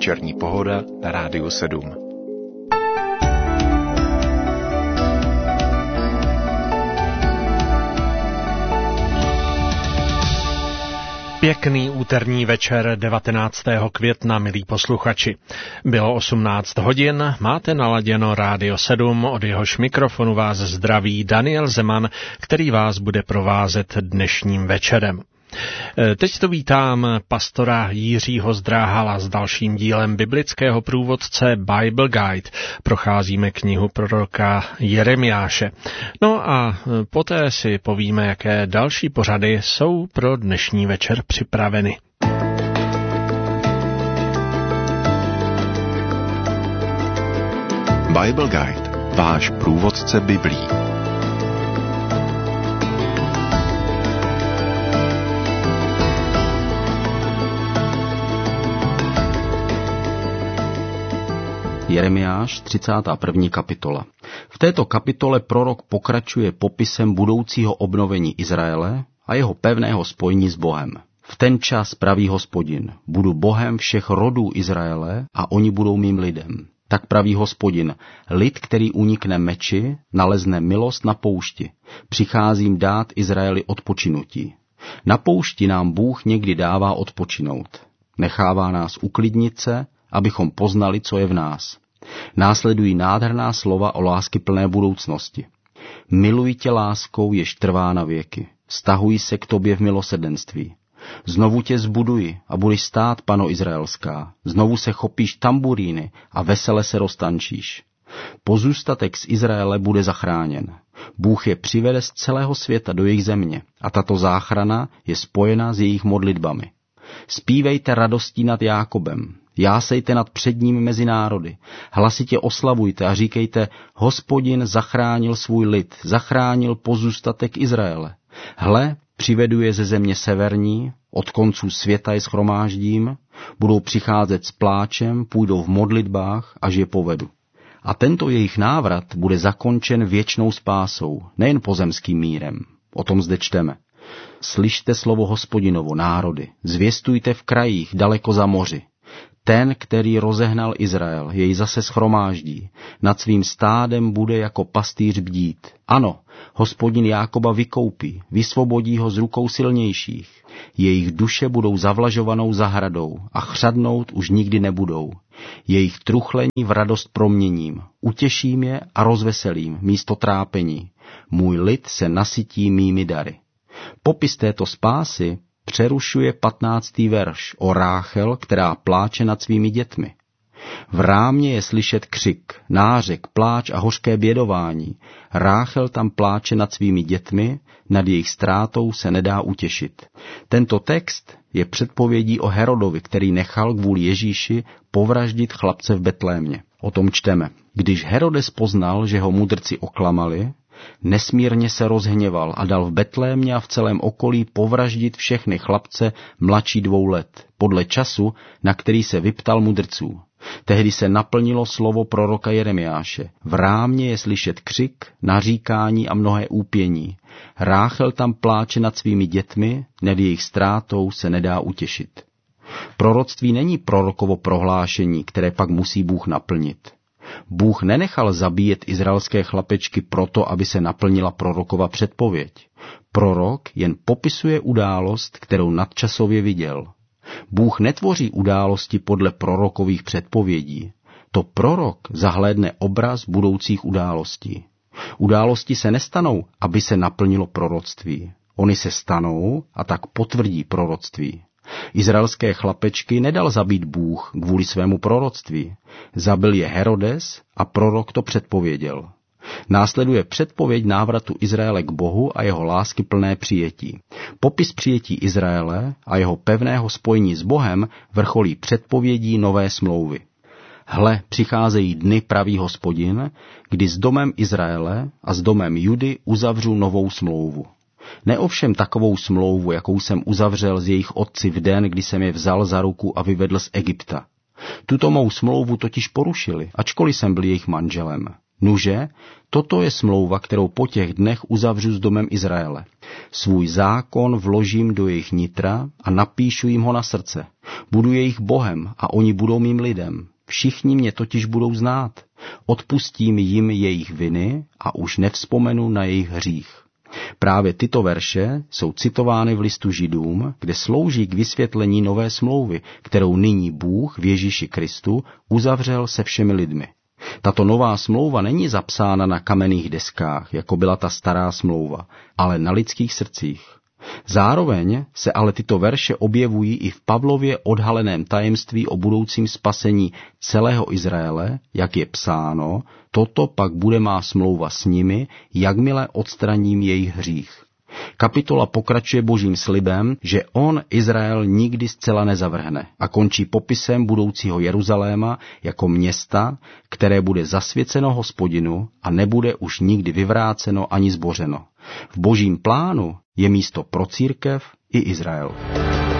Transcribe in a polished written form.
Večerní pohoda na Rádiu 7. Pěkný úterní večer 19. května, milí posluchači. Bylo 18 hodin, máte naladěno Rádio 7, od jehož mikrofonu vás zdraví Daniel Zeman, který vás bude provázet dnešním večerem. Teď tu vítám pastora Jiřího Zdráhala s dalším dílem biblického průvodce Bible Guide. Procházíme knihu proroka Jeremiáše. No a poté si povíme, jaké další pořady jsou pro dnešní večer připraveny. Bible Guide, váš průvodce Biblí. Jeremiáš, 31. kapitola. V této kapitole prorok pokračuje popisem budoucího obnovení Izraele a jeho pevného spojení s Bohem. V ten čas praví Hospodin, budu Bohem všech rodů Izraele a oni budou mým lidem. Tak praví Hospodin, lid, který unikne meči, nalezne milost na poušti. Přicházím dát Izraeli odpočinutí. Na poušti nám Bůh někdy dává odpočinout. Nechává nás uklidnit se, abychom poznali, co je v nás. Následují nádherná slova o láskyplné budoucnosti. Miluji tě láskou, jež trvá na věky. Stahuji se k tobě v milosrdenství. Znovu tě zbuduji a budeš stát, pano izraelská. Znovu se chopíš tamburíny a vesele se roztančíš. Pozůstatek z Izraele bude zachráněn. Bůh je přivede z celého světa do jejich země a tato záchrana je spojena s jejich modlitbami. Zpívejte radostí nad Jákobem. Jásejte nad předním mezi národy. Hlasitě oslavujte a říkejte, Hospodin zachránil svůj lid, zachránil pozůstatek Izraele. Hle, přivedu je ze země severní, od konců světa je shromáždím, budou přicházet s pláčem, půjdou v modlitbách, až je povedu. A tento jejich návrat bude zakončen věčnou spásou, nejen pozemským mírem. O tom zde čteme. Slyšte slovo Hospodinovo, národy, zvěstujte v krajích daleko za moři. Ten, který rozehnal Izrael, jej zase shromáždí, nad svým stádem bude jako pastýř bdít. Ano, Hospodin Jákoba vykoupí, vysvobodí ho z rukou silnějších. Jejich duše budou zavlažovanou zahradou a chřadnout už nikdy nebudou. Jejich truchlení v radost proměním, utěším je a rozveselím místo trápení. Můj lid se nasytí mými dary. Popis této spásy přerušuje 15. verš o Ráchel, která pláče nad svými dětmi. V rámě je slyšet křik, nářek, pláč a hořké bědování. Ráchel tam pláče nad svými dětmi, nad jejich ztrátou se nedá utěšit. Tento text je předpovědí o Herodovi, který nechal kvůli Ježíši povraždit chlapce v Betlémě. O tom čteme. Když Herodes poznal, že ho mudrci oklamali, nesmírně se rozhněval a dal v Betlémě a v celém okolí povraždit všechny chlapce mladší 2 let, podle času, na který se vyptal mudrců. Tehdy se naplnilo slovo proroka Jeremiáše. V rámě je slyšet křik, naříkání a mnohé úpění. Ráchel tam pláče nad svými dětmi, nad jejich ztrátou se nedá utěšit. Proroctví není prorokovo prohlášení, které pak musí Bůh naplnit. Bůh nenechal zabíjet izraelské chlapečky proto, aby se naplnila prorokova předpověď. Prorok jen popisuje událost, kterou nadčasově viděl. Bůh netvoří události podle prorokových předpovědí. To prorok zahlédne obraz budoucích událostí. Události se nestanou, aby se naplnilo proroctví. Ony se stanou a tak potvrdí proroctví. Izraelské chlapečky nedal zabít Bůh kvůli svému proroctví. Zabil je Herodes a prorok to předpověděl. Následuje předpověď návratu Izraele k Bohu a jeho láskyplné přijetí. Popis přijetí Izraele a jeho pevného spojení s Bohem vrcholí předpovědí nové smlouvy. Hle, přicházejí dny, praví Hospodin, kdy s domem Izraele a s domem Judy uzavřu novou smlouvu. Ne ovšem takovou smlouvu, jakou jsem uzavřel s jejich otci v den, kdy jsem je vzal za ruku a vyvedl z Egypta. Tuto mou smlouvu totiž porušili, ačkoliv jsem byl jejich manželem. Nuže, toto je smlouva, kterou po těch dnech uzavřu s domem Izraele. Svůj zákon vložím do jejich nitra a napíšu jim ho na srdce. Budu jejich Bohem a oni budou mým lidem. Všichni mě totiž budou znát. Odpustím jim jejich viny a už nevzpomenu na jejich hřích. Právě tyto verše jsou citovány v listu Židům, kde slouží k vysvětlení nové smlouvy, kterou nyní Bůh v Ježíši Kristu uzavřel se všemi lidmi. Tato nová smlouva není zapsána na kamenných deskách, jako byla ta stará smlouva, ale na lidských srdcích. Zároveň se ale tyto verše objevují i v Pavlově odhaleném tajemství o budoucím spasení celého Izraele, jak je psáno, toto pak bude má smlouva s nimi, jakmile odstraním jejich hřích. Kapitola pokračuje božím slibem, že on Izrael nikdy zcela nezavrhne a končí popisem budoucího Jeruzaléma jako města, které bude zasvěceno Hospodinu a nebude už nikdy vyvráceno ani zbořeno. V božím plánu je místo pro církev i Izrael.